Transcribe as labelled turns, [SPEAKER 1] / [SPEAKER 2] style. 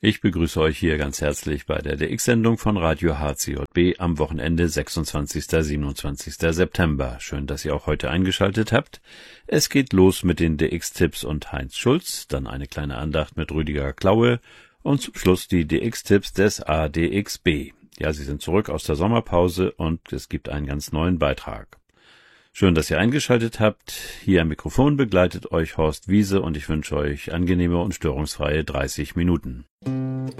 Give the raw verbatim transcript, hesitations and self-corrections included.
[SPEAKER 1] Ich begrüße euch hier ganz herzlich bei der D X-Sendung von Radio H C J B am Wochenende sechsundzwanzigsten und siebenundzwanzigsten September. Schön, dass ihr auch heute eingeschaltet habt. Es geht los mit den D X-Tipps und Heinz Schulz, dann eine kleine Andacht mit Rüdiger Klaue und zum Schluss die D X-Tipps des A D X B. Ja, sie sind zurück aus der Sommerpause und es gibt einen ganz neuen Beitrag. Schön, dass ihr eingeschaltet habt. Hier am Mikrofon begleitet euch Horst Wiese und ich wünsche euch angenehme und störungsfreie dreißig Minuten.